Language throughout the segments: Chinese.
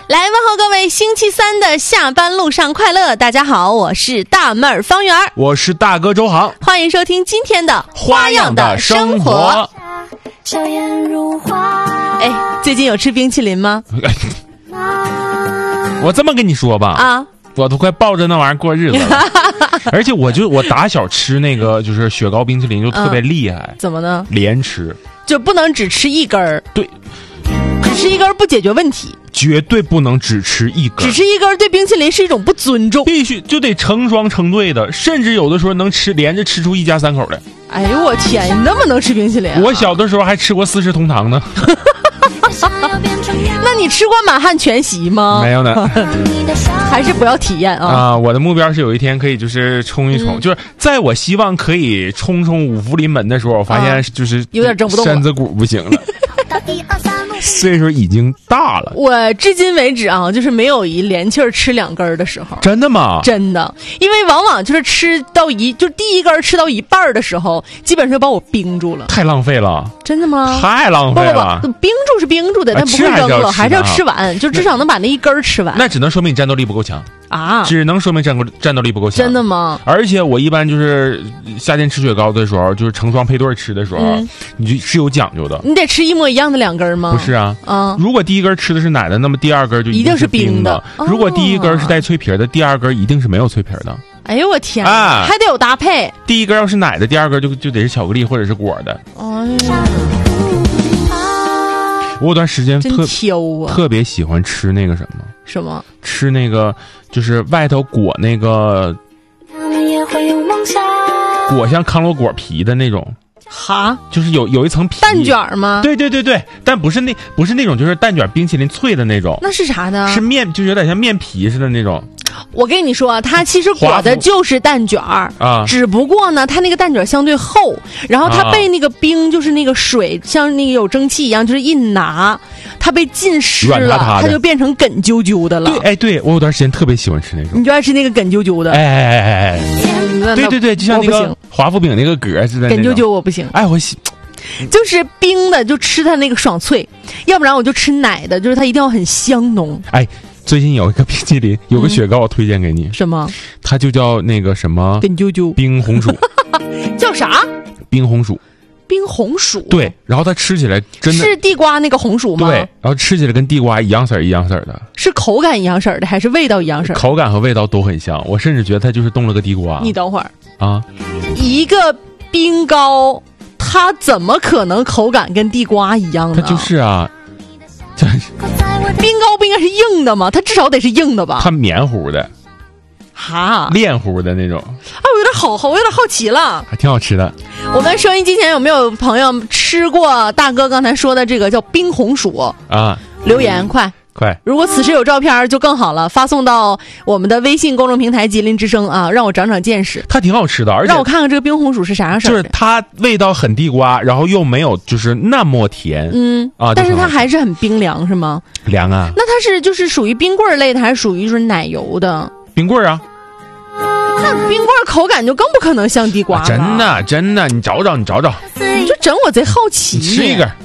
来问候各位星期三的下班路上快乐，大家好，我是大妹儿方圆， 我是大哥周航， 欢迎收听今天的花样的生活。哎，最近有吃冰淇淋吗？ 我这么跟你说吧， 啊， 我都快抱着那玩意儿过日子了。而且我打小吃那个就是雪糕冰淇淋就特别厉害。 怎么呢？ 连吃， 就不能只吃一根儿。 对， 只吃一根不解决问题， 绝对不能只吃一根。 只吃一根对冰淇淋是一种不尊重， 必须就得成双成对的，甚至有的时候能连着吃出一家三口的。 哎呦我天，你那么能吃冰淇淋啊？ 我小的时候还吃过4世同堂呢。 那你吃过满汉全席吗？ 没有呢。 还是不要体验啊！ 我的目标是有一天可以就是冲一冲，就是在我希望可以冲五福临门的时候，我发现就是有点整不动了， 身子骨不行了。岁数已经大了。 我至今为止啊，就是没有一连气儿吃2根的时候。 真的吗？ 真的，因为往往就是吃到就第一根吃到一半的时候，基本上就把我冰住了。 太浪费了。 真的吗？ 太浪费了。 不，冰住是冰住的，但不会扔了，还是要吃完，就至少能把那一根吃完。 那只能说明你战斗力不够强啊！ 只能说明战斗力不够强。 真的吗？ 而且我一般就是夏天吃雪糕的时候，就是成双配对吃的时候，你就是有讲究的。 你得吃一模一样的2根吗？ 不是啊，如果第一根吃的是奶的，那么第2根就一定是冰的。如果第一根是带脆皮的，第2根一定是没有脆皮的。 哎呦我天啊！还得有搭配。第一根要是奶的，第2根就得是巧克力或者是果的。 哎呀， 我有段时间特别喜欢吃那个什么，吃那个就是外头裹那个裹像康乐果皮的那种。 哈， 就是有一层皮蛋卷吗？ 对，但不是那种就是蛋卷冰淇淋脆的那种。 那是啥呢？ 是面，就有点像面皮似的那种。 我跟你说，它其实裹的就是蛋卷啊，只不过呢，它那个蛋卷相对厚，然后它被那个冰，就是那个水，像那个有蒸汽一样，就是一拿，它被浸湿了，它就变成梗啾啾的了。 对，我有段时间特别喜欢吃那种。 你就爱吃那个梗啾啾的？ 对，就像那个华夫饼那个格似的。 梗啾啾我不行。 哎，我就是冰的，就吃它那个爽脆，要不然我就吃奶的，就是它一定要很香浓。 哎。最近有一个冰淇淋，有个雪糕，我推荐给你。 什么？ 它就叫那个什么梗啾啾冰红薯。 叫啥？ 冰红薯。 冰红薯。 对，然后它吃起来真的是地瓜那个红薯吗？ 对，然后吃起来跟地瓜一样色的。 是口感一样色的，还是味道一样色？ 口感和味道都很像，我甚至觉得它就是冻了个地瓜。 你等会儿啊， 一个冰糕，它怎么可能口感跟地瓜一样呢？ 它就是啊。 冰糕不应该是硬的吗？它至少得是硬的吧？ 它黏糊的， 哈， 炼糊的那种。 我有点好奇了， 还挺好吃的。 我们收音机前有没有朋友吃过大哥刚才说的这个叫冰红薯啊？ 留言快！如果此时有照片就更好了，发送到我们的微信公众平台吉林之声啊，让我长长见识。 它挺好吃的，而且让我看看这个冰红薯是啥样式的。 就是它味道很地瓜，然后又没有就是那么甜， 但是它还是很冰凉，是吗？ 凉啊。 那它是就是属于冰棍类的，还是属于就是奶油的？ 冰棍啊。 那冰棍口感就更不可能像地瓜了。 真的，你找找，你就整我贼好奇。 你吃一根。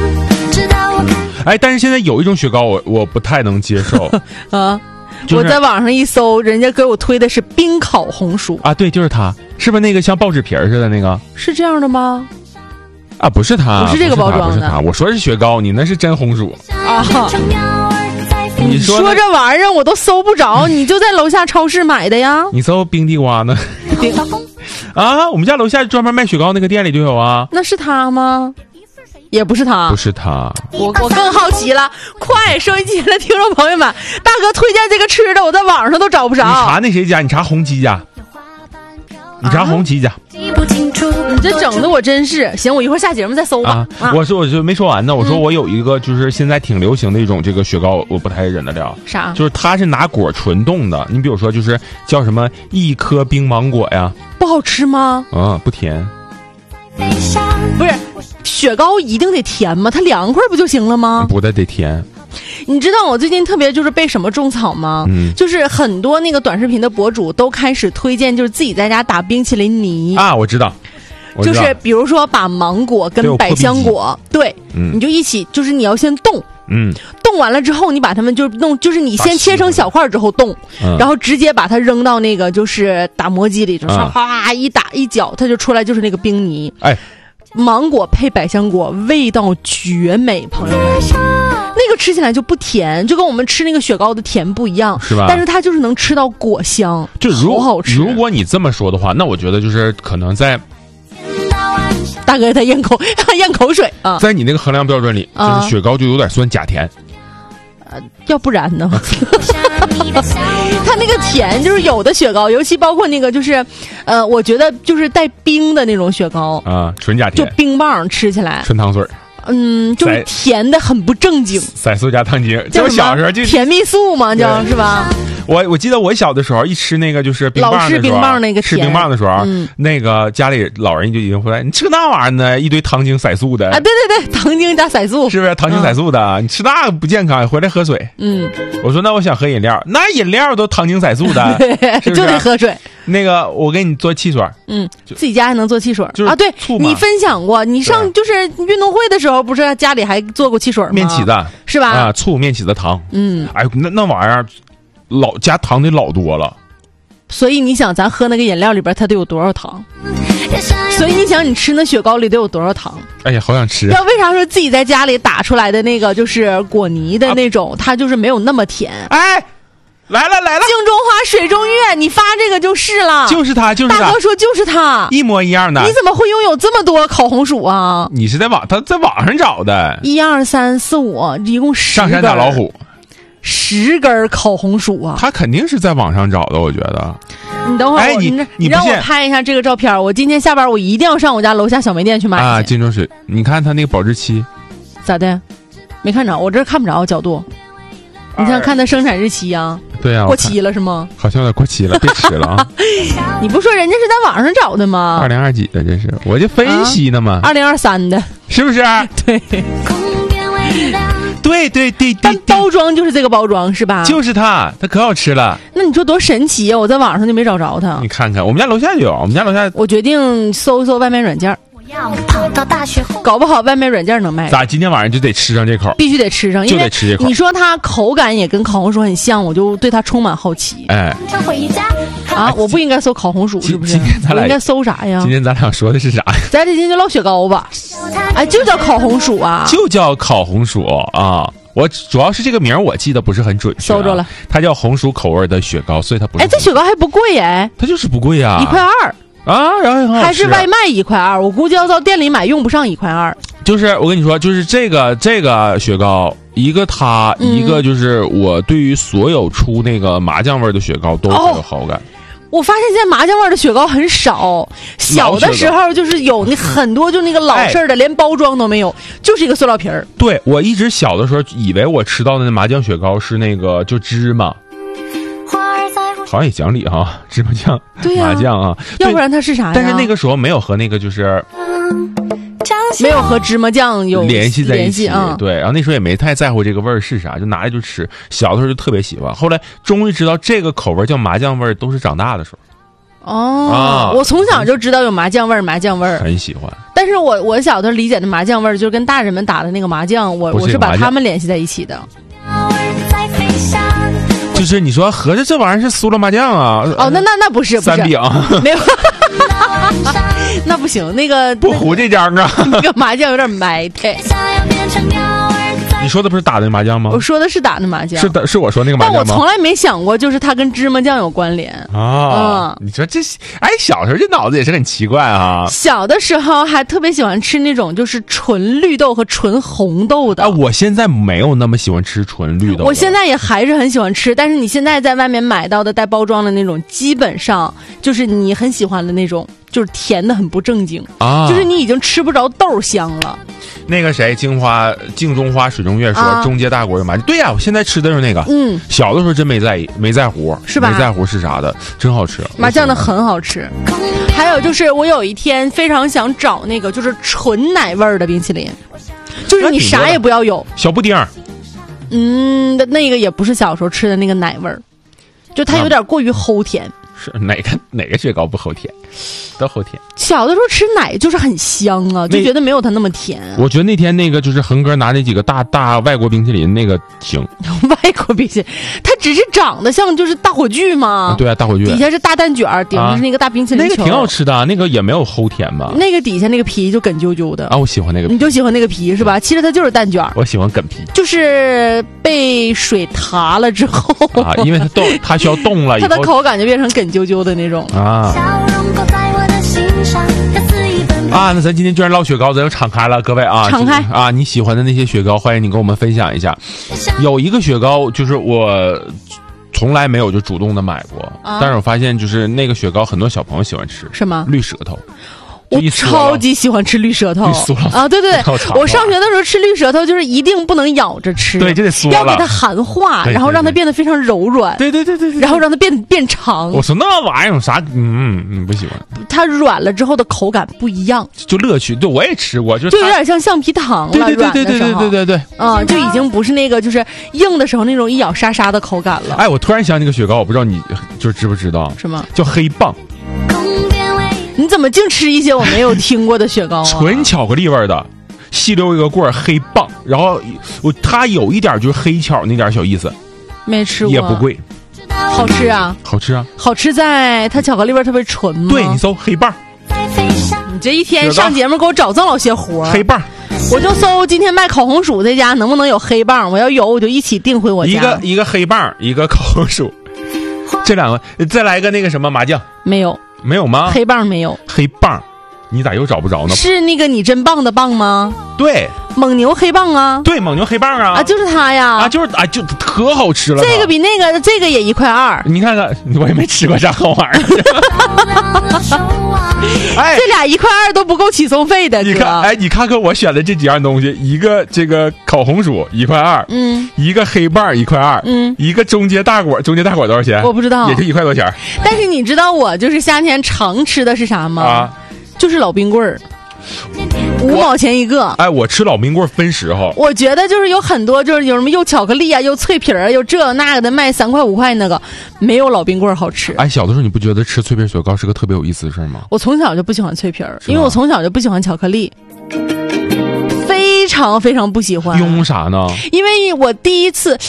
哎，但是现在有一种雪糕我不太能接受啊！我在网上一搜，人家给我推的是冰烤红薯啊，对，就是它，是不是那个像报纸皮似的那个？ 是这样的吗？ 啊，不是它， 不是这个包装的， 不是它。我说是雪糕，你那是真红薯啊！ 你说这玩意儿我都搜不着，你就在楼下超市买的呀？ 你搜冰地瓜呢？啊，我们家楼下专门卖雪糕那个店里就有啊。 那是它吗？也不是他， 不是他。 我更好奇了，快收音机的听众朋友们，大哥推荐这个吃的，我在网上都找不着。 你查那谁家？你查红旗家。你查红旗家。 你这整的我真是行，我一会儿下节目再搜吧。 我就没说完呢。我说我有一个就是现在挺流行的一种这个雪糕，我不太忍得了。 啥？ 就是它是拿果纯冻的。你比如说就是叫什么一颗冰芒果呀。 不好吃吗？ 不甜。 不是雪糕一定得甜吗？它凉快不就行了吗？ 不得甜。 你知道我最近特别就是被什么种草吗？就是很多那个短视频的博主都开始推荐，就是自己在家打冰淇淋泥啊。我知道， 就是比如说把芒果跟百香果，对，你就一起，就是你要先冻， 冻完了之后，你把它们就弄，就是你先切成小块之后冻，然后直接把它扔到那个就是打磨机里，就是哗一打一搅，它就出来就是那个冰泥。 哎， 芒果配百香果，味道绝美，朋友们。那个吃起来就不甜，就跟我们吃那个雪糕的甜不一样， 是吧？ 但是它就是能吃到果香， 就好好吃。 如果你这么说的话，那我觉得就是可能在大哥他咽口水啊， 在你那个衡量标准里，就是雪糕就有点酸假甜。 要不然呢？它那个甜就是有的雪糕，尤其包括那个就是，我觉得就是带冰的那种雪糕啊，纯假甜， 就冰棒吃起来纯糖水。 就是甜的很不正经， 色素加糖精。就小时候就甜蜜素嘛，叫是吧？ 我记得我小的时候一吃那个就是冰棒的时候， 老式冰棒那个吃冰棒的时候，那个家里老人就已经回来，你吃那玩意儿呢，一堆糖精色素的啊！对对对，糖精加色素， 是不是糖精色素的？你吃那个不健康，回来喝水。我说那我想喝饮料，那饮料都糖精色素的，是不是就得喝水。 那个我给你做汽水， 自己家还能做汽水啊？ 对，你分享过，你上就是运动会的时候，不是家里还做过汽水吗？ 面起子是吧？ 啊，醋面起子糖，哎呦，那玩意儿加糖得老多了。 所以你想，咱喝那个饮料里边它得有多少糖？所以你想，你吃那雪糕里得有多少糖？ 哎呀，好想吃！ 要为啥说自己在家里打出来的那个就是果泥的那种，它就是没有那么甜？ 哎。来了， 镜中花水中月，你发这个就是了， 就是他， 大哥说就是他， 一模一样的。 你怎么会拥有这么多烤红薯啊？ 你是他在网上找的。 1、2、3、4、5，一共10根。 上山打老虎 ，10根烤红薯啊！ 他肯定是在网上找的，我觉得。 你等会儿， 哎，你让我拍一下这个照片。我今天下班我一定要上我家楼下小卖店去买啊！金钟水，你看他那个保质期咋的？没看着，我这看不着角度。你想看它生产日期啊？ 对呀， 过期了是吗？ 好像有点过期了，别吃了啊！ 你不说人家是在网上找的吗 ？2020几的这是，我就分析呢嘛。 2023的， 是不是？ 对。 对， 但包装就是这个包装是吧？ 就是它可好吃了。 那你说多神奇啊！我在网上就没找着它。 你看看，我们家楼下就有，我们家楼下。 我决定搜一搜外卖软件。跑到大学后，搞不好外卖软件能卖。 咋？今天晚上就得吃上这口， 必须得吃上， 就得吃这口。 你说它口感也跟烤红薯很像，我就对它充满好奇。 哎， 啊，我不应该搜烤红薯是不是？ 今天咱俩应该搜啥呀？ 今天咱俩说的是啥呀？ 咱这今天就唠雪糕吧。哎，就叫烤红薯啊， 就叫烤红薯啊。我主要是这个名我记得不是很准确， 搜着了。 它叫红薯口味的雪糕，所以它不是。 哎，这雪糕还不贵哎， 它就是不贵呀， 1块2。 啊，然后很好吃， 还是外卖1块2，我估计要到店里买用不上1块2。 就是我跟你说，就是这个雪糕，一个它，一个就是我对于所有出那个麻酱味的雪糕都很有好感。 我发现现在麻酱味的雪糕很少，小的时候就是有那很多，就那个老式的，连包装都没有，就是一个塑料皮儿。 对，我一直小的时候以为我吃到的那麻酱雪糕是那个就芝麻。好像也讲理哈，芝麻酱、麻酱啊， 要不然它是啥呀？ 但是那个时候没有和那个就是没有和芝麻酱有联系在一起啊。 对，然后那时候也没太在乎这个味儿是啥，就拿来就吃。小的时候就特别喜欢，后来终于知道这个口味叫麻酱味儿，都是长大的时候。 哦，我从小就知道有麻酱味儿， 很喜欢。 但是我小的时候理解的麻酱味儿，就是跟大人们打的那个麻酱，我是把他们联系在一起的。 就是你说合着这玩意儿是酥了麻酱啊？ 哦，那不是三饼没有，那不行，那个不糊这张啊， 那个麻酱有点埋汰。 你说的不是打的麻酱吗？ 我说的是打的麻酱， 是我说那个麻酱吗？ 但我从来没想过，就是它跟芝麻酱有关联啊。你说这，哎，小时候这脑子也是很奇怪啊。 小的时候还特别喜欢吃那种就是纯绿豆和纯红豆的。 啊，我现在没有那么喜欢吃纯绿豆。 我现在也还是很喜欢吃，但是你现在在外面买到的带包装的那种，基本上就是你很喜欢的那种，就是甜的很不正经啊，就是你已经吃不着豆香了。 那个谁，镜中花水中月说中街大果有麻酱，对呀，我现在吃的就是那个。小的时候真没在乎， 是吧？ 没在乎是啥的，真好吃。 麻酱的很好吃。还有就是我有一天非常想找那个就是纯奶味儿的冰淇淋，就是你啥也不要有。 小布丁。 那个也不是小时候吃的那个奶味儿，就它有点过于齁甜。 是哪个雪糕不齁甜？都齁甜。 小的时候吃奶就是很香啊，就觉得没有它那么甜。 我觉得那天那个就是恒哥拿那几个大外国冰淇淋那个行。 外国冰淇淋，它只是长得像就是大火炬嘛。 对啊，大火炬。 底下是大蛋卷，顶上是那个大冰淇淋球。 那个挺好吃的，那个也没有齁甜吧？ 那个底下那个皮就梗啾啾的啊，我喜欢那个皮。 你就喜欢那个皮是吧？其实它就是蛋卷。 我喜欢梗皮， 就是被水塌了之后啊，因为它需要冻了以后， 它的口感就变成梗啾啾的那种啊。那咱今天居然唠雪糕，咱就敞开了，各位啊， 敞开啊！你喜欢的那些雪糕，欢迎你跟我们分享一下。有一个雪糕，就是我从来没有就主动的买过，但是我发现就是那个雪糕，很多小朋友喜欢吃， 什么绿舌头。 我超级喜欢吃绿舌头啊！对，我上学的时候吃绿舌头就是一定不能咬着吃， 对，就得嗦了， 要给它含化，然后让它变得非常柔软， 对， 然后让它变长。 我说那玩意儿有啥？不喜欢。 它软了之后的口感不一样， 就乐趣。对，我也吃过，就有点像橡皮糖了。 对， 就已经不是那个就是硬的时候那种一咬沙沙的口感了。 哎，我突然想起那个雪糕，我不知道你就知不知道？ 什么叫黑棒？ 你怎么净吃一些我没有听过的雪糕啊？ 纯巧克力味的，细溜一个棍儿，黑棒，然后它有一点就是黑巧那点小意思， 没吃过， 也不贵， 好吃啊， 好吃啊， 好吃在它巧克力味特别纯吗？ 对，你搜黑棒， 你这一天上节目给我找这么老些活， 黑棒， 我就搜今天卖烤红薯这家能不能有黑棒，我要有我就一起订回我家。一个黑棒，一个烤红薯，这两个再来一个那个什么麻酱，没有吗？ 黑棒没有， 黑棒，你咋又找不着呢？ 是那个你真棒的棒吗？ 对， 蒙牛黑棒啊， 对，蒙牛黑棒啊， 就是它呀， 啊，就是啊，就可好吃了。 这个比那个这个也1.2块， 你看看，我也没吃过啥好玩意哎，这俩1.2块都不够起送费的。 你看，哎，你看看我选的这几样东西，一个这个烤红薯1.2块，一个黑棒1.2块，一个中街大果多少钱？ 我不知道， 也就1块多钱。 但是你知道我就是夏天常吃的是啥吗？ 啊， 就是老冰棍儿。5毛钱一个。 哎，我吃老冰棍分时候。 我觉得就是有很多，就是有什么又巧克力啊，又脆皮儿，又这那个的，卖3块5块那个，没有老冰棍好吃。 哎，小的时候你不觉得吃脆皮雪糕是个特别有意思的事吗？ 我从小就不喜欢脆皮儿，因为我从小就不喜欢巧克力。非常非常不喜欢。 用啥呢？ 因为我第一次